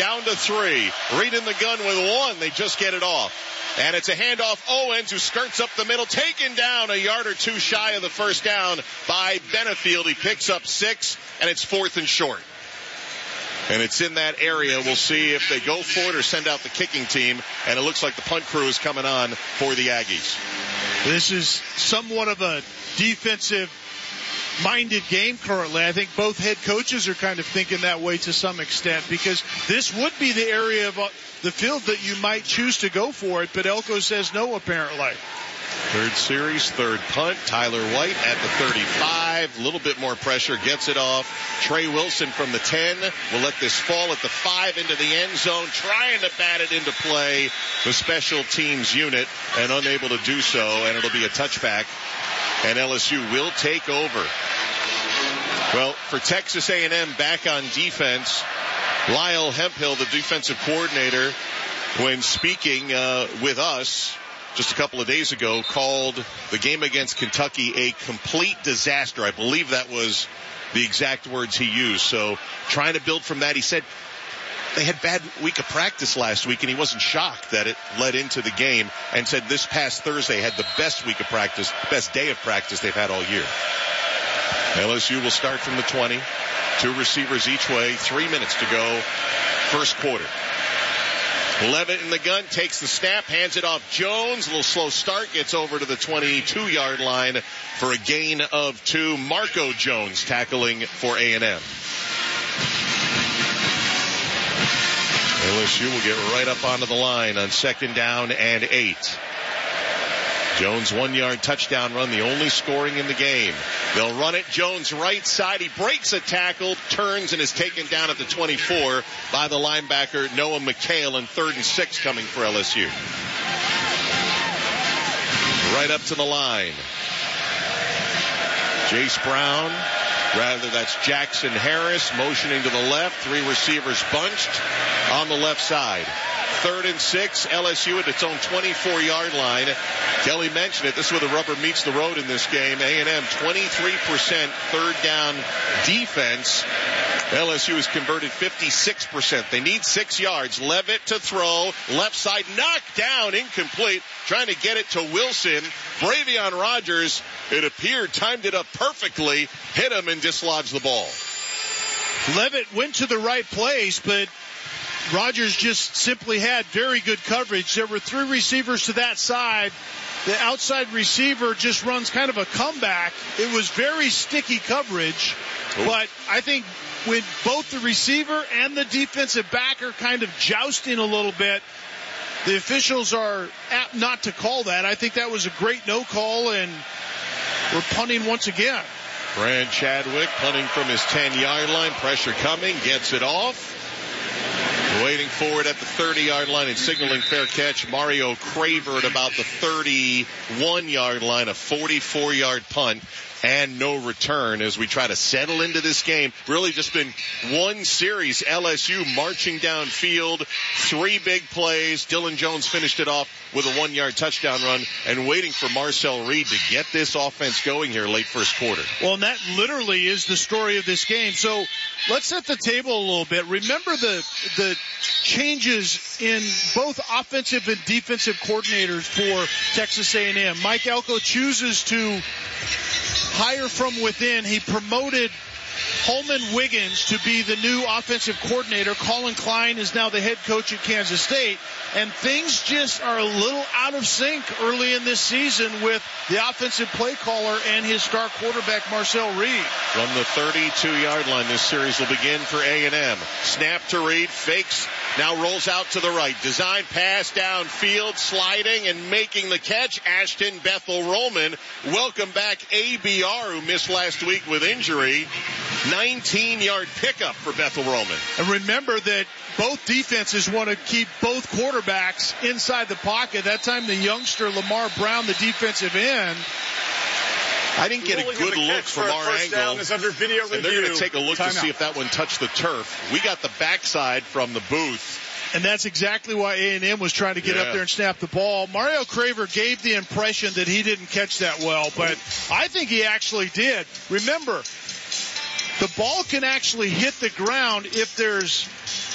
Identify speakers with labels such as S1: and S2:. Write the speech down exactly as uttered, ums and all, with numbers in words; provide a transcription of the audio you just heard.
S1: down to three. Reed in the gun with one. They just get it off. And it's a handoff. Owens, who skirts up the middle, taken down a yard or two shy of the first down by Benefield. He picks up six, and it's fourth and short. And it's in that area. We'll see if they go for it or send out the kicking team. And it looks like the punt crew is coming on for the Aggies.
S2: This is somewhat of a defensive-minded game currently. I think both head coaches are kind of thinking that way to some extent, because this would be the area of the field that you might choose to go for it, but Elko says no, apparently.
S1: Third series, third punt. Tyler White at the thirty-five. A little bit more pressure, gets it off. Trey Wilson from the ten will let this fall at the five into the end zone, trying to bat it into play. The special teams unit, and unable to do so, and it'll be a touchback, and L S U will take over. Well, for Texas A and M back on defense, Lyle Hemphill, the defensive coordinator, when speaking uh, with us just a couple of days ago, called the game against Kentucky a complete disaster. I believe that was the exact words he used. So trying to build from that, he said they had bad week of practice last week, and he wasn't shocked that it led into the game, and said this past Thursday had the best week of practice, best day of practice they've had all year. L S U will start from the twenty. Two receivers each way. Three minutes to go. First quarter. Levitt in the gun, takes the snap, hands it off Jones. A little slow start, gets over to the twenty-two-yard line for a gain of two. Marco Jones tackling for A and M. L S U will get right up onto the line on second down and eight. Jones one-yard touchdown run, the only scoring in the game. They'll run it. Jones right side. He breaks a tackle, turns, and is taken down at the twenty-four by the linebacker Noah McHale, and third and six coming for L S U. Right up to the line. Jace Brown, rather that's Jackson Harris, motioning to the left. Three receivers bunched on the left side. Third and six, L S U at its own twenty-four-yard line. Kelly mentioned it. This is where the rubber meets the road in this game. A and M, twenty-three percent third down defense. L S U has converted fifty-six percent. They need six yards. Levitt to throw. Left side knocked down, incomplete. Trying to get it to Wilson. Bravion Rogers, it appeared, timed it up perfectly. Hit him and dislodged the ball.
S2: Levitt went to the right place, but Rogers just simply had very good coverage. There were three receivers to that side. The outside receiver just runs kind of a comeback. It was very sticky coverage, Ooh. But I think when both the receiver and the defensive back are kind of jousting a little bit, the officials are apt not to call that. I think that was a great no call, and we're punting once again.
S1: Brad Chadwick punting from his ten-yard line. Pressure coming, gets it off. Waiting forward at the thirty-yard line and signaling fair catch, Mario Craver at about the thirty-one-yard line, a forty-four-yard punt and no return as we try to settle into this game. Really just been one series. L S U marching downfield, three big plays. Dylan Jones finished it off with a one-yard touchdown run and waiting for Marcel Reed to get this offense going here late first quarter.
S2: Well, and that literally is the story of this game. So let's set the table a little bit. Remember the the changes in both offensive and defensive coordinators for Texas A and M. Mike Elko chooses to hire from within. He promoted Holman Wiggins to be the new offensive coordinator. Colin Klein is now the head coach at Kansas State. And things just are a little out of sync early in this season with the offensive play caller and his star quarterback, Marcel Reed.
S1: From the thirty-two-yard line, this series will begin for A and M. Snap to Reed, fakes, now rolls out to the right. Design pass downfield, sliding and making the catch. Ashton Bethel Roman. Welcome back A B R, who missed last week with injury. nineteen-yard pickup for Bethel Roman.
S2: And remember that both defenses want to keep both quarterbacks inside the pocket. That time the youngster Lamar Brown, the defensive end.
S1: I didn't get a good look from our angle.
S3: Is under video
S1: and they're going to take a look to see if that one touched the turf. We got the backside from the booth.
S2: And that's exactly why A and M was trying to get yeah. up there and snap the ball. Mario Craver gave the impression that he didn't catch that well, but I think he actually did. Remember, the ball can actually hit the ground if there's